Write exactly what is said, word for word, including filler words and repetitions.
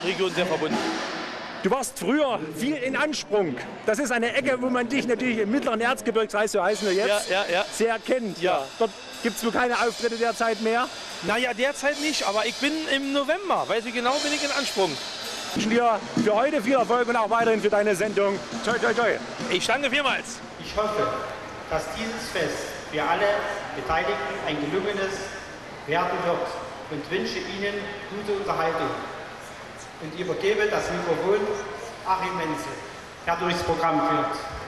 Region sehr verbunden. Du warst früher viel in Ansprung. Das ist eine Ecke, wo man dich natürlich im mittleren Erzgebirgskreis, so heißen wir jetzt, Ja, ja, ja. sehr kennt. Ja. Dort gibt es wohl keine Auftritte derzeit mehr. Naja, derzeit nicht, aber ich bin im November, weiß ich genau, bin ich in Ansprung. Ich wünsche dir für heute viel Erfolg und auch weiterhin für deine Sendung. Toi, toi, toi. Ich danke vielmals. Ich hoffe, dass dieses Fest für alle Beteiligten ein gelungenes werden wird und wünsche Ihnen gute Unterhaltung. Und übergebe das Mikrofon Achim Menzel, der durchs Programm führt.